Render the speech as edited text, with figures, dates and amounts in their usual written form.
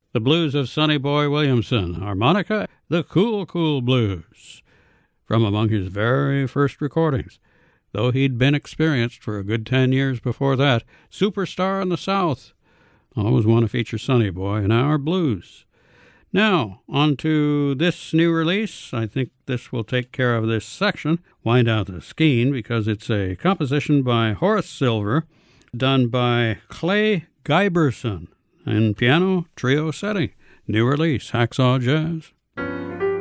The Blues of Sonny Boy Williamson, harmonica, the Cool Cool Blues, from among his very first recordings. Though he'd been experienced for a good 10 years before that, Superstar in the South. Always want to feature Sonny Boy in our blues. Now, on to this new release. I think this will take care of this section. Wind Out the Skene, because it's a composition by Horace Silver, done by Clay Giberson, in piano trio setting. New release, Hacksaw Jazz.